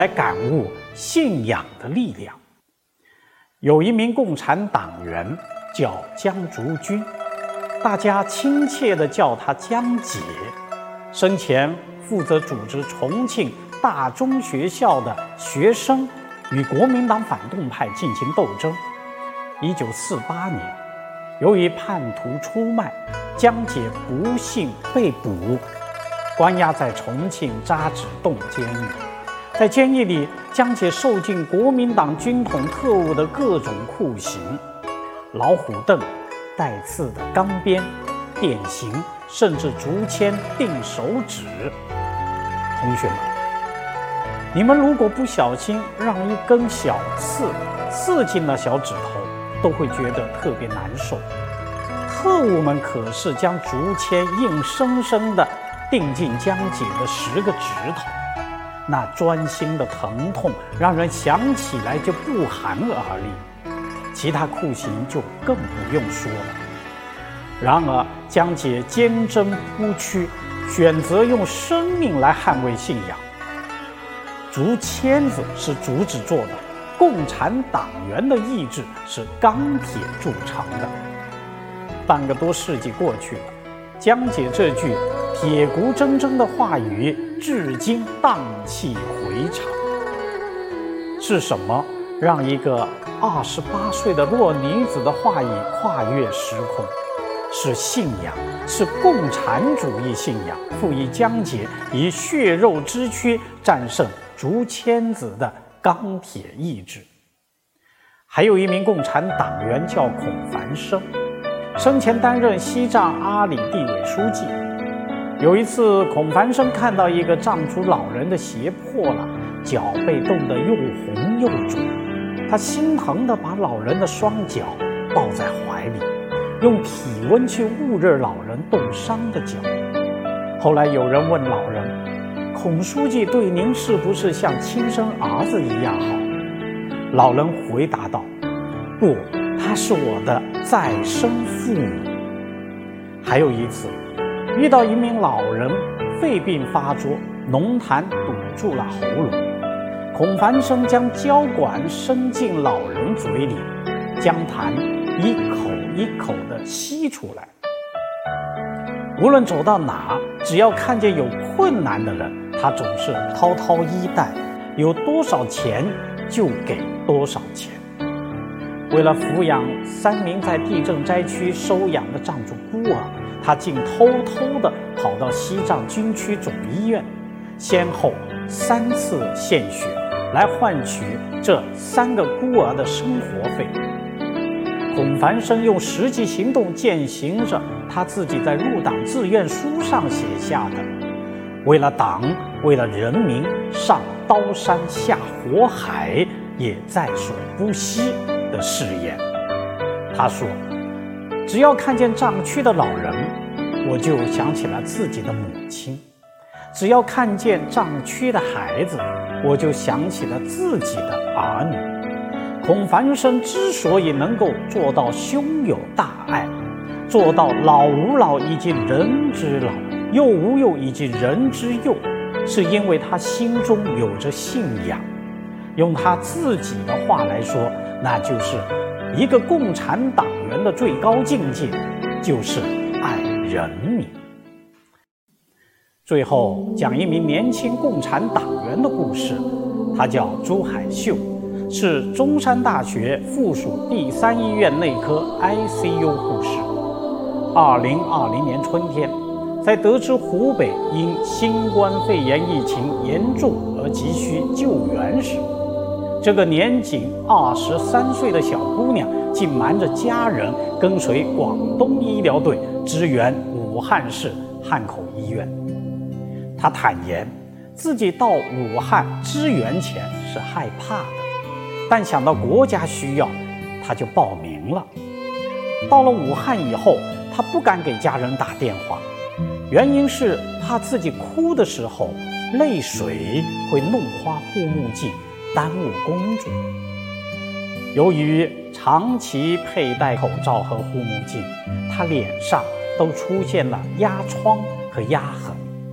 来感悟信仰的力量。有一名共产党员叫江竹君，大家亲切地叫他江姐。生前负责组织重庆大中学校的学生与国民党反动派进行斗争。1948年，由于叛徒出卖，江姐不幸被捕，关押在重庆渣滓洞监狱。在监狱里，江姐受尽国民党军统特务的各种酷刑，老虎凳、带刺的钢鞭、电刑，甚至竹签钉手指。同学们，你们如果不小心让一根小刺刺进了小指头，都会觉得特别难受。特务们可是将竹签硬生生地钉进江姐的10个指头，那钻心的疼痛让人想起来就不寒而栗，其他酷刑就更不用说了。然而江姐坚贞不屈，选择用生命来捍卫信仰。竹签子是竹子做的，共产党员的意志是钢铁铸成的。半个多世纪过去了，江姐这句铁骨铮铮的话语至今荡气回肠。是什么让一个28岁的弱女子的话语跨越时空？是信仰，是共产主义信仰，赋予江姐以血肉之躯战胜竹签子的钢铁意志。还有一名共产党员叫孔繁生，生前担任西藏阿里地委书记。有一次，孔繁生看到一个藏族老人的鞋破了，脚被冻得又红又肿，他心疼地把老人的双脚抱在怀里，用体温去捂热老人冻伤的脚。后来有人问老人，孔书记对您是不是像亲生儿子一样好？老人回答道，不，他是我的再生父母。还有一次，遇到一名老人肺病发作，浓痰堵住了喉咙，孔繁生将胶管伸进老人嘴里，将痰一口一口地吸出来。无论走到哪，只要看见有困难的人，他总是滔滔衣带，有多少钱就给多少钱。为了抚养3名在地震灾区收养的藏族孤儿，他竟偷偷地跑到西藏军区总医院，先后3次献血，来换取这3个孤儿的生活费。孔繁生用实际行动践行着他自己在入党志愿书上写下的为了党，为了人民，上刀山下火海也在所不惜的誓言。他说，只要看见藏区的老人，我就想起了自己的母亲；只要看见藏区的孩子，我就想起了自己的儿女。孔繁生之所以能够做到胸有大爱，做到老吾老以及人之老，幼吾幼以及人之幼，是因为他心中有着信仰。用他自己的话来说，那就是一个共产党员的最高境界，就是爱人民。最后讲一名年轻共产党员的故事，他叫朱海秀，是中山大学附属第3医院内科 ICU 护士。2020年春天，在得知湖北因新冠肺炎疫情严重而急需救援时，这个年仅23岁的小姑娘竟瞒着家人跟随广东医疗队支援武汉市汉口医院。她坦言，自己到武汉支援前是害怕的，但想到国家需要，她就报名了。到了武汉以后，她不敢给家人打电话，原因是怕自己哭的时候，泪水会弄花护目镜，耽误工作。由于长期佩戴口罩和护目镜，她脸上都出现了压疮和压痕。